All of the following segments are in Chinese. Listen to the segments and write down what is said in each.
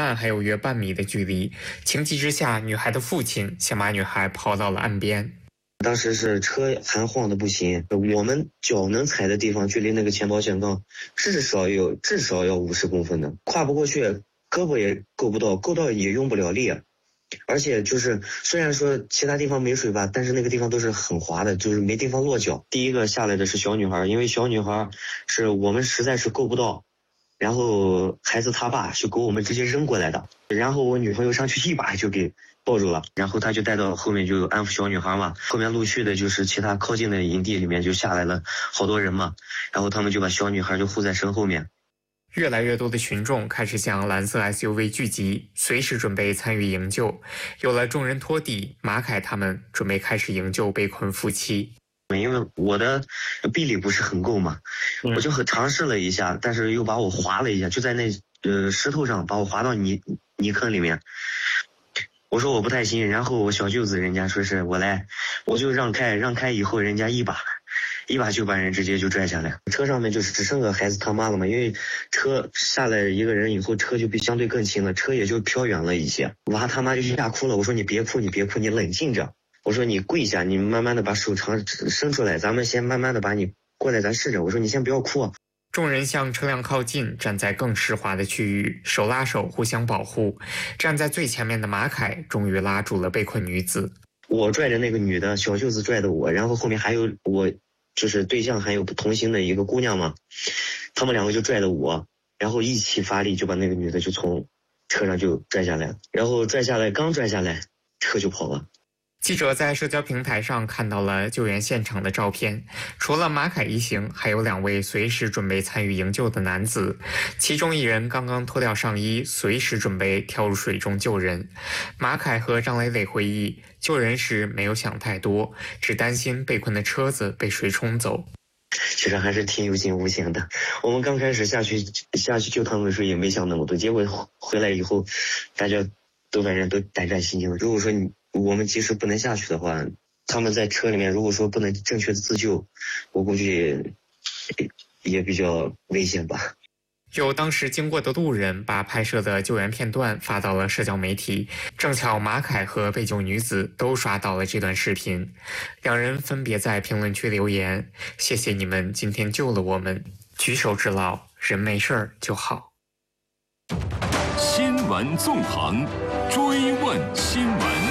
岸还有约半米的距离，情急之下，女孩的父亲想把女孩抛到了岸边。 当时是车还晃的不行，我们脚能踩的地方距离那个前保险杠至少要50公分的，跨不过去，胳膊也够不到，够到也用不了力。而且就是虽然说其他地方没水吧，但是那个地方都是很滑的，就是没地方落脚。第一个下来的是小女孩，因为小女孩是我们实在是够不到，然后孩子他爸就给我们直接扔过来的，然后我女朋友上去一把就给抱住了，然后他就带到后面就安抚小女孩嘛。后面陆续的就是其他靠近的营地里面就下来了好多人嘛，然后他们就把小女孩就护在身后面。 越来越多的群众开始向蓝色 SUV 聚集，随时准备参与营救。有了众人拖地，马凯他们准备开始营救被困夫妻。 因为我的臂力不是很够嘛，我就尝试了一下，但是又把我划了一下，就在那石头上把我划到泥坑里面。我说我不太行，然后我小舅子人家说是我来，我就让开以后，人家一把就把人直接就拽下来。车上面就是只剩个孩子他妈了嘛，因为车下来一个人以后，车就比相对更轻了，车也就飘远了一些。娃他妈就吓哭了，我说你别哭，你冷静着。我说你跪下，你慢慢的把手伸出来，咱们先慢慢的把你过来，咱试着。我说你先不要哭。 众人向车辆靠近，站在更湿滑的区域，手拉手互相保护。站在最前面的马凯终于拉住了被困女子。 我拽着那个女的，小舅子拽的我，然后后面还有我就是对象还有同行的一个姑娘嘛，他们两个就拽着我，然后一起发力就把那个女的就从车上就拽下来，然后刚拽下来车就跑了。 记者在社交平台上看到了救援现场的照片，除了马凯一行，还有2位随时准备参与营救的男子，其中一人刚刚脱掉上衣，随时准备跳入水中救人。马凯和张磊磊回忆，救人时没有想太多，只担心被困的车子被水冲走。 其实还是挺有惊无险的。我们刚开始下去救他们的时候也没想那么多，结果回来以后，大家都反正都胆战心惊。如果说我们及时不能下去的话，他们在车里面如果说不能正确的自救，我估计也比较危险吧。 有当时经过的路人把拍摄的救援片段发到了社交媒体，正巧马凯和被救女子都刷到了这段视频，两人分别在评论区留言：谢谢你们今天救了我们，举手之劳，人没事儿就好。 新闻纵横，追问新闻。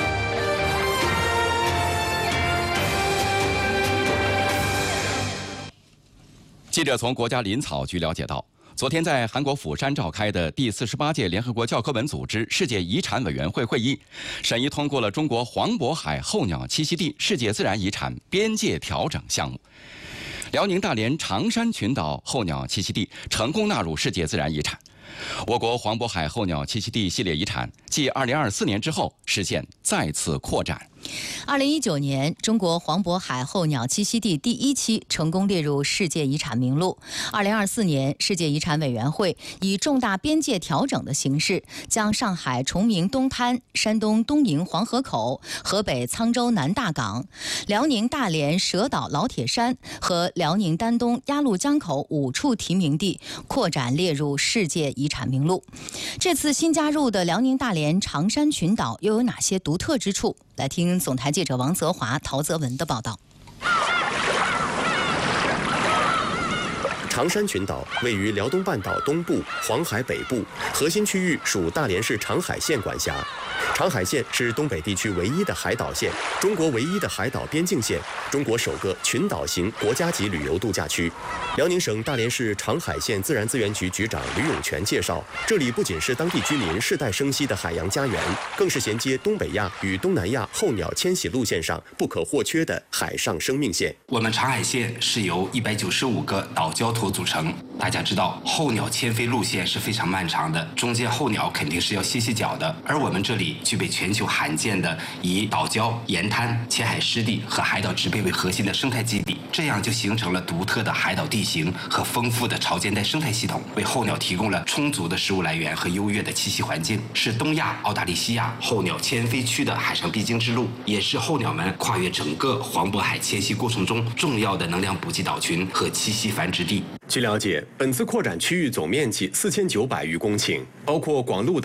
记者从国家林草局了解到，昨天在韩国釜山召开的第48届联合国教科文组织世界遗产委员会会议，审议通过了中国黄渤海候鸟栖息地世界自然遗产边界调整项目。辽宁大连长山群岛候鸟栖息地成功纳入世界自然遗产。我国黄渤海候鸟栖息地系列遗产继2024年之后实现再次扩展。 2019年，中国黄渤海候鸟栖息地第1期成功列入世界遗产名录。2024年，世界遗产委员会以重大边界调整的形式，将上海崇明东滩、山东东营黄河口、河北沧州南大港、辽宁大连蛇岛老铁山和辽宁丹东鸭绿江口5处提名地扩展列入世界遗产名录。这次新加入的辽宁大连长山群岛又有哪些独特之处？来听总台记者王泽华、陶泽文的报道。 长山群岛位于辽东半岛东部、黄海北部，核心区域属大连市长海县管辖。长海县是东北地区唯一的海岛县，中国唯一的海岛边境县，中国首个群岛型国家级旅游度假区。辽宁省大连市长海县自然资源局局长吕永全介绍，这里不仅是当地居民世代生息的海洋家园，更是衔接东北亚与东南亚候鸟迁徙路线上不可或缺的海上生命线。 我们长海县是由195个岛礁头组成。大家知道，候鸟迁飞路线是非常漫长的，中间候鸟肯定是要歇脚的。而我们这里具备全球罕见的以岛礁、沿滩、浅海湿地和海岛植被为核心的生态基地，这样就形成了独特的海岛地形和丰富的潮间带生态系统，为候鸟提供了充足的食物来源和优越的栖息环境，是东亚、澳大利西亚候鸟迁飞区的海上必经之路，也是候鸟们跨越整个黄渤海迁徙过程中重要的能量补给岛群和栖息繁殖地。 据了解，本次扩展区域总面积4900余公顷，包括广鹿岛